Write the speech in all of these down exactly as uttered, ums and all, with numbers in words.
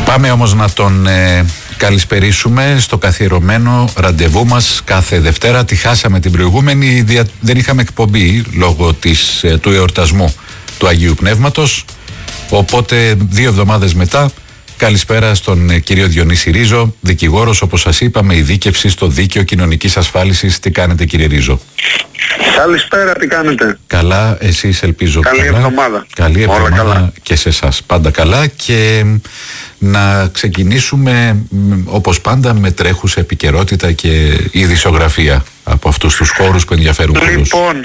Πάμε όμως να τον ε, καλησπερίσουμε στο καθιερωμένο ραντεβού μας κάθε Δευτέρα. Τη χάσαμε την προηγούμενη, δια, δεν είχαμε εκπομπή λόγω της, ε, του εορτασμού του Αγίου Πνεύματος. Οπότε δύο εβδομάδες μετά, καλησπέρα στον ε, κύριο Διονύση Ρίζο, δικηγόρος, όπως σας είπαμε, ειδίκευση στο δίκαιο κοινωνικής ασφάλισης. Τι κάνετε, κύριε Ρίζο? Καλησπέρα, τι κάνετε? Καλά, εσείς ελπίζω? Καλή καλά. εβδομάδα. Καλή Όλα εβδομάδα καλά. Και σε εσάς, πάντα καλά. Και να ξεκινήσουμε όπως πάντα με τρέχουσα επικαιρότητα και ειδησιογραφία από αυτούς τους χώρους που ενδιαφέρουν πολλούς. Λοιπόν,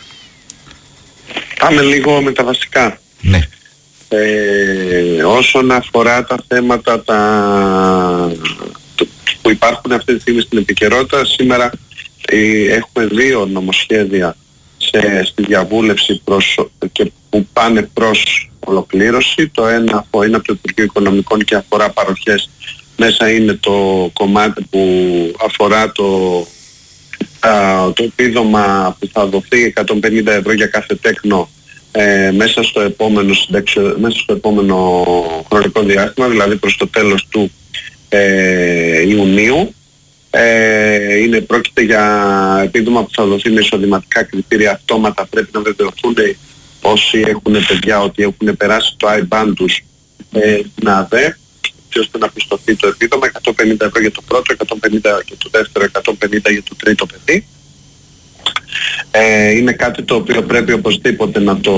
πάμε λίγο με τα βασικά. Ναι. Ε, όσον αφορά τα θέματα τα... που υπάρχουν αυτή τη στιγμή στην επικαιρότητα, σήμερα ε, έχουμε δύο νομοσχέδια σε, στη διαβούλευση προς, και που πάνε προς ολοκλήρωση. Το ένα είναι από το Υπουργείο Οικονομικών και αφορά παροχές. Μέσα είναι το κομμάτι που αφορά το, α, το επίδομα που θα δοθεί εκατόν πενήντα ευρώ για κάθε τέκνο ε, μέσα, στο επόμενο συνταξιο, μέσα στο επόμενο χρονικό διάστημα, δηλαδή προς το τέλος του ε, Ιουνίου. Ε, είναι, πρόκειται για επίδομα που θα δοθεί με εισοδηματικά κριτήρια αυτόματα. Πρέπει να βεβαιωθούν όσοι έχουν παιδιά ότι έχουν περάσει το άι μπαν τους ε, στην ΑΔΕ, ώστε να πιστωθεί το επίδομα. Εκατόν πενήντα ευρώ για το πρώτο, εκατόν πενήντα για το δεύτερο, εκατόν πενήντα για το τρίτο παιδί. Ε, είναι κάτι το οποίο πρέπει οπωσδήποτε να το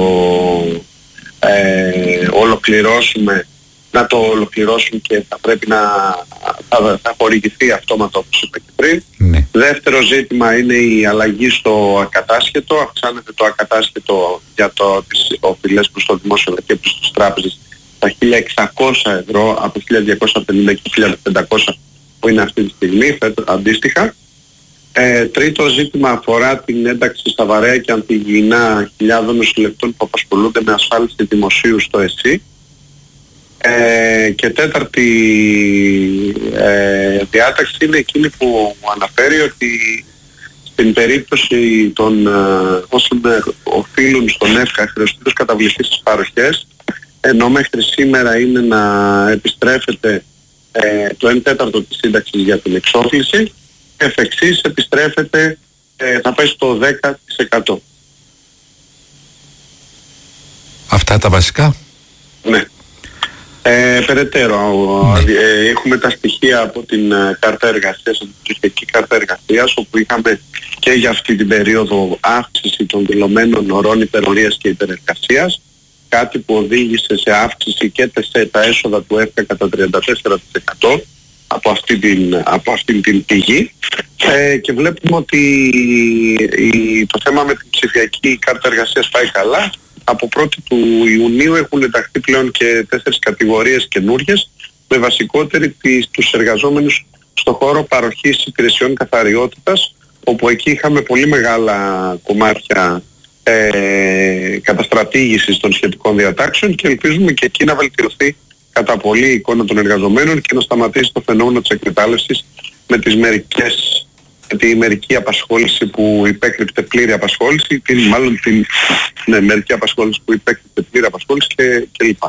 ε, ολοκληρώσουμε να το ολοκληρώσουν και θα πρέπει να θα, θα χορηγηθεί αυτόματα, όπως είπα και πριν. Ναι. Δεύτερο ζήτημα είναι η αλλαγή στο ακατάσχετο. Αυξάνεται το ακατάσχετο για το, τις οφειλές προς το δημόσιο και προς τις τράπεζες στα χίλια εξακόσια ευρώ από χίλια διακόσια πενήντα και χίλια πεντακόσια που είναι αυτή τη στιγμή, αντίστοιχα. Ε, τρίτο ζήτημα αφορά την ένταξη στα βαρέα και αντιγυηνά χιλιάδων νοσηλευτών που απασχολούνται με ασφάλιση δημοσίου στο ΕΣΥ. Ε, και τέταρτη ε, διάταξη είναι εκείνη που αναφέρει ότι στην περίπτωση των ε, όσων ε, οφείλουν στον ΕΦΚΑ χρεωστήτως καταβληθεί στις παροχές, ενώ μέχρι σήμερα είναι να επιστρέφεται ε, το ένα τέταρτο της σύνταξης για την εξόφληση, εφ' εξής επιστρέφεται, ε, θα πάει στο δέκα τοις εκατό. Αυτά τα βασικά. Ναι. Ε, περαιτέρω, ναι. ε, έχουμε τα στοιχεία από την ε, κάρτα εργασίας, από την ψηφιακή κάρτα εργασίας, όπου είχαμε και για αυτή την περίοδο αύξηση των δηλωμένων ωρών υπερορίας και υπερεργασίας, κάτι που οδήγησε σε αύξηση και σε τα έσοδα του ΕΦΚΑ κατά τριάντα τέσσερα τοις εκατό από αυτή την, από αυτή την πηγή. Ε, και βλέπουμε ότι η, το θέμα με την ψηφιακή κάρτα εργασίας πάει καλά. Από πρώτη του Ιουνίου έχουν ενταχθεί πλέον και τέσσερις κατηγορίες καινούργιες, με βασικότερη τις, τους εργαζόμενους στο χώρο παροχής υπηρεσιών καθαριότητας, όπου εκεί είχαμε πολύ μεγάλα κομμάτια ε, καταστρατήγησης των σχετικών διατάξεων και ελπίζουμε και εκεί να βελτιωθεί κατά πολύ η εικόνα των εργαζομένων και να σταματήσει το φαινόμενο της εκμετάλλευσης με τις μερικές τη μερική απασχόληση που υπέκρυπτε πλήρη απασχόληση, την, μάλλον την ναι, μερική απασχόληση που υπέκρυπτε πλήρη απασχόληση και, και λοιπά.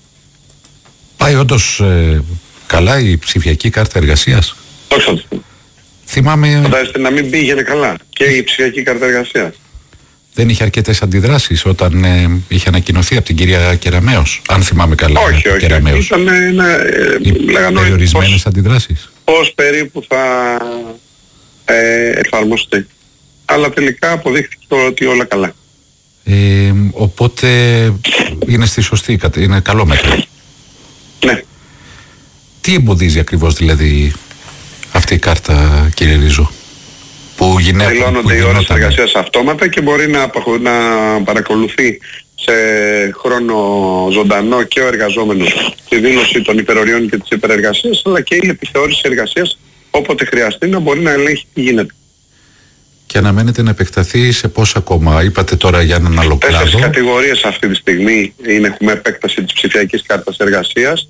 Πάει όντως ε, καλά η ψηφιακή κάρτα εργασίας? Όχι. Θυμάμαι... Φαντάζεστε να μην πήγαινε καλά και η ψηφιακή κάρτα εργασίας. Δεν είχε αρκετές αντιδράσεις όταν ε, είχε ανακοινωθεί από την κυρία Κεραμέως, αν θυμάμαι καλά. Όχι, όχι. Κεραμέως. Ήταν ένα... Ε, περιορισμένες πώς, αντιδράσεις. πώς περίπου θα ε, εφαρμοστεί. Αλλά τελικά αποδείχθηκε ότι όλα καλά. Ε, οπότε είναι στη σωστή, είναι καλό μέτρο. Ναι. Τι εμποδίζει ακριβώς δηλαδή αυτή η κάρτα, κύριε Ρίζο? Που γυναίκων, δηλώνονται οι ώρες εργασίας αυτόματα και μπορεί να, να παρακολουθεί σε χρόνο ζωντανό και ο εργαζόμενος τη δήλωση των υπεροριών και της υπερεργασίας, αλλά και η επιθεώρηση εργασίας όποτε χρειαστεί να μπορεί να ελέγχει τι γίνεται. Και αναμένεται να επεκταθεί σε πόσα ακόμα? Είπατε τώρα για έναν άλλο κλάδο. Τέσσερις κατηγορίες αυτή τη στιγμή είναι, έχουμε επέκταση της ψηφιακής κάρτας εργασίας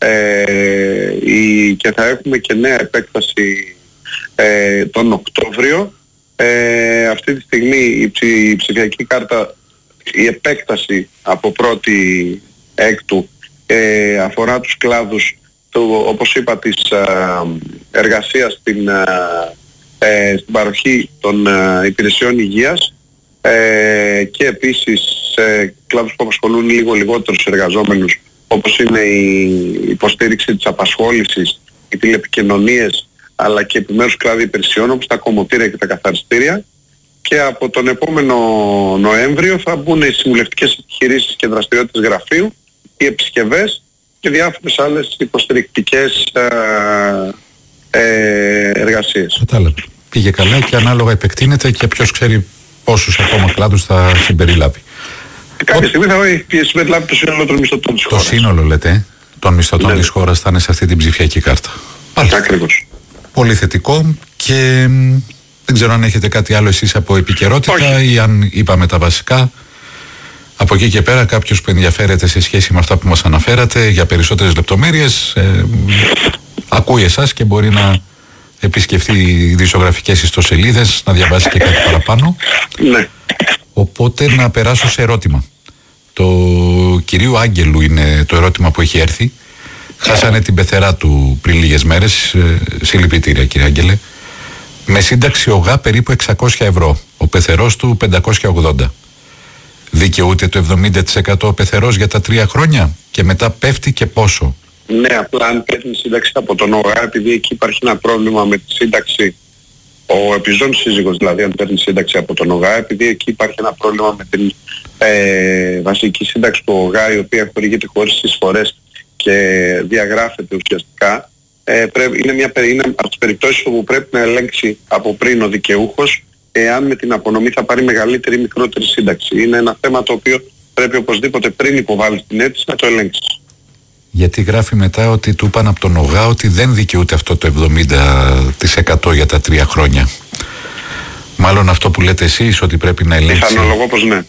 ε, η, και θα έχουμε και νέα επέκταση ε, τον Οκτώβριο. Ε, αυτή τη στιγμή η, ψη, η ψηφιακή κάρτα, η επέκταση από πρώτη έκτου ε, αφορά τους κλάδους του, όπως είπα, της ε, εργασίας στην, ε, στην παροχή των ε, υπηρεσιών υγείας ε, και επίσης σε κλάδους που απασχολούν λίγο λιγότερους εργαζόμενους, όπως είναι η υποστήριξη της απασχόλησης, οι τηλεπικοινωνίες, αλλά και επιμέρους κλάδοι υπηρεσιών όπως τα κομμωτήρια και τα καθαριστήρια. Και από τον επόμενο Νοέμβριο θα μπουν οι συμβουλευτικές επιχειρήσεις και δραστηριότητες γραφείου, οι επισκευές και διάφορες άλλες υποστηρικτικές ε, ε, εργασίες. Κατάλαβα. Πήγε καλά και ανάλογα επεκτείνεται και ποιος ξέρει πόσους ακόμα κλάδους θα συμπεριλάβει. Κάποια στιγμή θα συμπεριλάβει το σύνολο των μισθωτών της χώρας. Το σύνολο λέτε, των μισθωτών ναι. της χώρας θα είναι σε αυτή την ψηφιακή κάρτα. Πάλι. Ακριβώς. Πολύ θετικό και δεν ξέρω αν έχετε κάτι άλλο εσείς από επικαιρότητα. Όχι. Ή αν είπαμε τα βασικά. Από εκεί και πέρα κάποιος που ενδιαφέρεται σε σχέση με αυτά που μας αναφέρατε για περισσότερες λεπτομέρειες ε, ακούει εσάς και μπορεί να επισκεφτεί ειδησιογραφικές ιστοσελίδες, να διαβάσει και κάτι παραπάνω. Ναι. Οπότε να περάσω σε ερώτημα. Το κυρίου Άγγελου είναι το ερώτημα που έχει έρθει. Χάσανε την πεθερά του πριν λίγες μέρες. Ε, συλληπιτήρια κύριε Άγγελε. Με σύνταξη ΟΓΑ περίπου εξακόσια ευρώ. Ο πεθερός του πεντακόσια ογδόντα. Δικαιούται το εβδομήντα τοις εκατό ο πεθερός για τα τρία χρόνια και μετά πέφτει και πόσο? Ναι, απλά αν παίρνει σύνταξη από τον ΟΓΑ, επειδή εκεί υπάρχει ένα πρόβλημα με τη σύνταξη, ο επιζών σύζυγος δηλαδή, αν παίρνει σύνταξη από τον ΟΓΑ, επειδή εκεί υπάρχει ένα πρόβλημα με την ε, βασική σύνταξη του ΟΓΑ, η οποία χορηγείται χωρίς εισφορές και διαγράφεται ουσιαστικά, ε, πρέπει, είναι, μια, είναι από τις περιπτώσεις όπου πρέπει να ελέγξει από πριν ο δικαιούχος εάν με την απονομή θα πάρει μεγαλύτερη ή μικρότερη σύνταξη. Είναι ένα θέμα το οποίο πρέπει οπωσδήποτε πριν υποβάλεις την αίτηση να το ελέγξεις. Γιατί γράφει μετά ότι του είπαν από τον ΟΓΑ ότι δεν δικαιούται αυτό το εβδομήντα τοις εκατό για τα τρία χρόνια. Μάλλον αυτό που λέτε εσείς ότι πρέπει να ελέγξει. Πιθανολογώ πως ναι.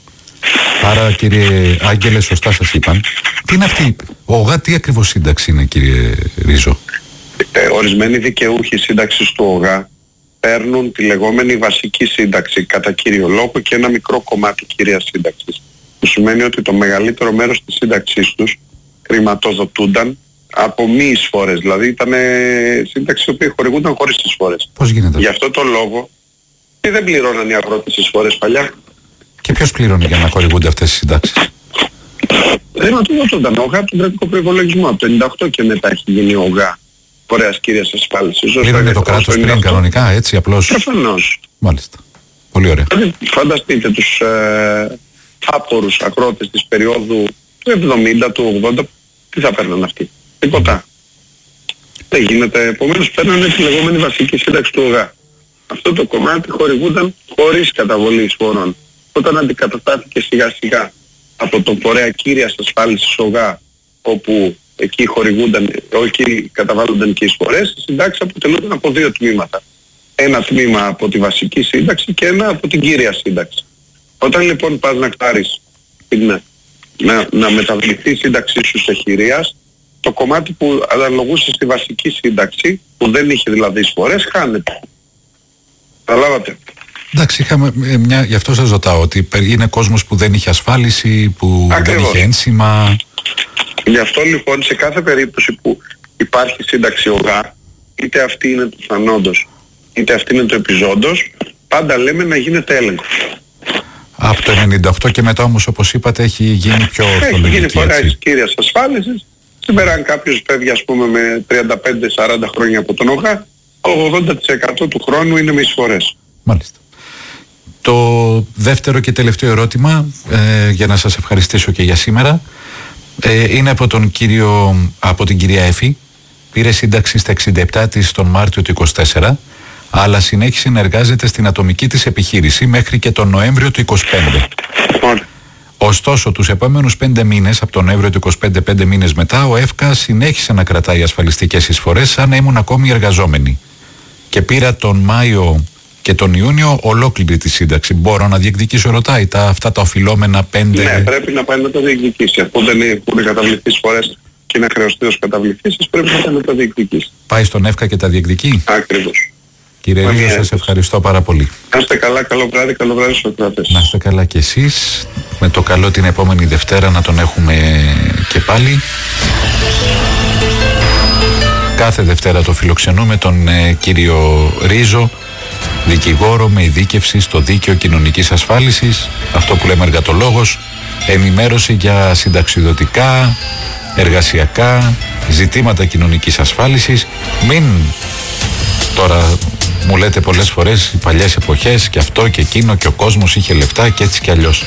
Άρα κύριε Άγγελε, σωστά σας είπαν. Τι είναι αυτή, ο ΟΓΑ τι ακριβώς σύνταξη είναι κύριε Ρίζο? Ε, ορισμένοι δικαιούχοι σύνταξης του ΟΓΑ παίρνουν τη λεγόμενη βασική σύνταξη κατά κύριο λόγο και ένα μικρό κομμάτι κυρίας σύνταξης. Που σημαίνει ότι το μεγαλύτερο μέρος της σύνταξής τους χρηματοδοτούνταν από μη εισφορές. Δηλαδή ήταν σύνταξη που χορηγούνταν χωρίς εισφορές. Πώς γίνεται? Γι' αυτό το λόγο και δεν πληρώναν οι αγρότες εισφορές παλιά. Και ποιος πληρώνει για να χορηγούνται αυτές τις συντάξεις? Χρηματοδοτούνταν ΟΓΑ από τον κρατικό προϋπολογισμό. Από το ενενήντα οκτώ και μετά έχει γίνει ΟΓΑ φορέας κύριας ασφάλισης. Πλήρωνε το κράτος πριν κανονικά, έτσι απλώς? Προφανώς. Μάλιστα. Πολύ ωραία. Φανταστείτε τους ε, άπορους αγρότες της περίοδου του εβδομήντα, του ογδόντα, τι θα παίρναν αυτοί? Τίποτα. Δεν γίνεται. Επομένως παίρνανε τη λεγόμενη βασική σύνταξη του ΟΓΑ. Αυτό το κομμάτι χορηγούνταν χωρίς καταβολή εισφορών. Όταν αντικαταστάθηκε σιγά σιγά από τον φορέα κύριας ασφάλισης ΟΓΑ, όπου εκεί χορηγούνταν, εκεί καταβάλλονταν και εισφορές, οι συντάξεις αποτελούνταν από δύο τμήματα. Ένα τμήμα από τη βασική σύνταξη και ένα από την κύρια σύνταξη. Όταν λοιπόν πας να πάρεις την να, να μεταβληθεί η σύνταξή σου σε χειρίας, το κομμάτι που αναλογούσε στη βασική σύνταξη, που δεν είχε δηλαδή εισφορές, χάνεται. Καταλάβατε? Εντάξει, είχαμε μια, γι' αυτό σας ρωτάω, ότι είναι κόσμος που δεν είχε ασφάλιση, που Ακριβώς. δεν είχε ένσημα. Γι' αυτό λοιπόν σε κάθε περίπτωση που υπάρχει σύνταξη ΟΓΑ, είτε αυτή είναι το θανόντος, είτε αυτή είναι το επιζώντος, πάντα λέμε να γίνεται έλεγχο. Από το ενενήντα οκτώ και μετά όμως, όπως είπατε, έχει γίνει πιο ορθολογική. Έχει γίνει φορά της κύριας ασφάλισης. Σήμερα αν κάποιος φεύγει ας πούμε με τριάντα πέντε σαράντα χρόνια από τον ΟΓΑ, το ογδόντα τοις εκατό του χρόνου είναι με εισφορές. Μάλιστα. Το δεύτερο και τελευταίο ερώτημα, ε, για να σας ευχαριστήσω και για σήμερα, ε, είναι από, τον κύριο, από την κυρία Έφη. Πήρε σύνταξη στα εξήντα επτά της τον Μάρτιο του είκοσι τέσσερα, αλλά συνέχισε να εργάζεται στην ατομική της επιχείρηση μέχρι και τον Νοέμβριο του είκοσι πέντε. Ωστόσο, τους επόμενους πέντε μήνες, από τον Νοέμβριο του είκοσι πέντε, πέντε μήνες μετά, ο ΕΦΚΑ συνέχισε να κρατάει ασφαλιστικές εισφορές σαν να ήμουν ακόμη εργαζόμενοι. Και πήρα τον Μάιο και τον Ιούνιο ολόκληρη τη σύνταξη. Μπορώ να διεκδικήσω, ρωτάει, τα, αυτά τα οφειλόμενα πέντε... Ναι, πρέπει να πάει να τα διεκδικήσει. Αφού δεν έχουν καταβληθεί εισφορές και είναι χρεωστή ως καταβληθήσεις, πρέπει να πάει να τα διεκδικήσει. Πάει στον ΕΦΚΑ και τα διεκδικεί. Ακριβώς. Κύριε Ρίζο, σας ευχαριστώ πάρα πολύ. Να είστε καλά, καλό βράδυ, καλό βράδυ στους ακροατές. Να είστε καλά κι εσείς. Με το καλό την επόμενη Δευτέρα να τον έχουμε και πάλι. Κάθε Δευτέρα το φιλοξενούμε τον ε, κύριο Ρίζο, δικηγόρο με ειδίκευση στο δίκαιο κοινωνικής ασφάλισης, αυτό που λέμε εργατολόγος, ενημέρωση για συνταξιδοτικά, εργασιακά, ζητήματα κοινωνικής ασφάλισης. Μην τώρα μου λέτε πολλές φορές οι παλιές εποχές και αυτό και εκείνο και ο κόσμος είχε λεφτά και έτσι και αλλιώς.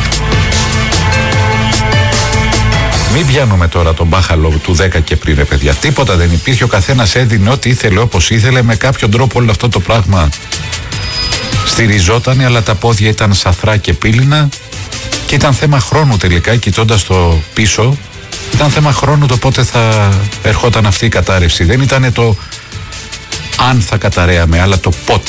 Μην πιάνουμε τώρα τον μπάχαλο του δέκα και πριν, ρε παιδιά. Τίποτα δεν υπήρχε. Ο καθένας έδινε ό,τι ήθελε όπως ήθελε. Με κάποιον τρόπο όλο αυτό το πράγμα στηριζότανε, αλλά τα πόδια ήταν σαθρά και πύληνα. Και ήταν θέμα χρόνου τελικά, κοιτώντας το πίσω, ήταν θέμα χρόνου το πότε θα ερχόταν αυτή η κατάρρευση. Δεν ήταν το αν θα καταραίαμε, αλλά το πότε.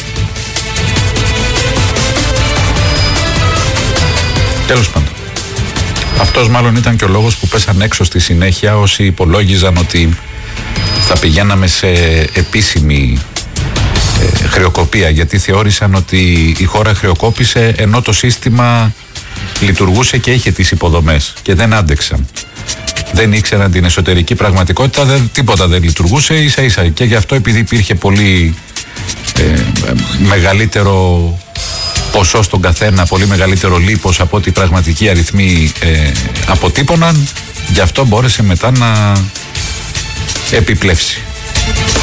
Τέλος πάντων. Αυτός μάλλον ήταν και ο λόγος που πέσαν έξω στη συνέχεια όσοι υπολόγιζαν ότι θα πηγαίναμε σε επίσημη ε, χρεοκοπία, γιατί θεώρησαν ότι η χώρα χρεοκόπησε ενώ το σύστημα λειτουργούσε και είχε τις υποδομές και δεν άντεξαν. Δεν ήξεραν την εσωτερική πραγματικότητα, δεν, τίποτα δεν λειτουργούσε ίσα ίσα, και γι' αυτό επειδή υπήρχε πολύ ε, μεγαλύτερο ποσό στον καθένα, πολύ μεγαλύτερο λίπος από ό,τι οι πραγματικοί αριθμοί ε, αποτύπωναν, γι' αυτό μπόρεσε μετά να επιπλέψει.